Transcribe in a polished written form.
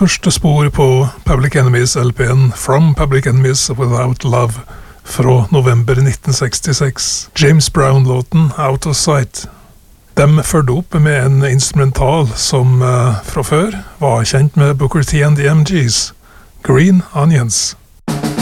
første spor på Public Enemies-LPen From Public Enemies Without Love fra november 1966. James Brown-låten Out of Sight. De førte opp med en instrumental som fra før var kjent med Booker T and the MGs, Green Onions.